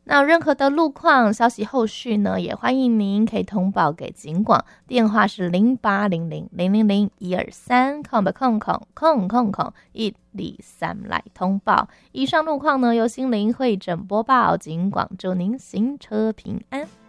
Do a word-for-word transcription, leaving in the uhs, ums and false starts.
那任何的路况消息后续呢，也欢迎您可以通报给警广，电话是零八零零零零零一二三空白空空空空空一二三来通报。以上路况呢由心灵会诊播报，警广祝您行车平安。